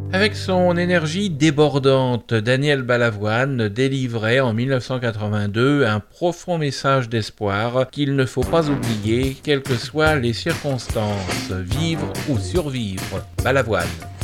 Avec son énergie débordante, Daniel Balavoine délivrait en 1982 un profond message d'espoir qu'il ne faut pas oublier, quelles que soient les circonstances, vivre ou survivre. Balavoine.